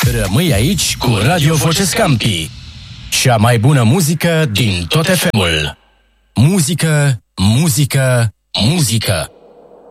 Rămâi aici cu Radio Voce Scampi. Cea mai bună muzică din tot FM-ul. Muzică, muzică, muzică.